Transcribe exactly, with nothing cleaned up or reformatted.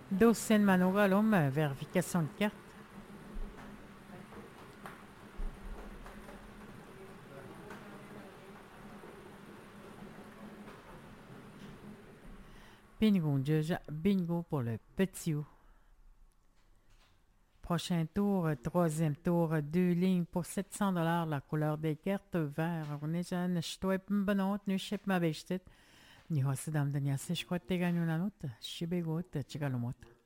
Docen manogalom, vérification de carte. Bingo, déjà, bingo pour le petit O. Prochain tour, troisième tour, deux lignes pour sept cents dollars. La couleur des cartes, vert. On est jeune, je dois être bonne, nu ship ma bêchette. Ni hosse dam de niasse, je crois que t'es gagné une autre. Je suis bégote, tu galomot.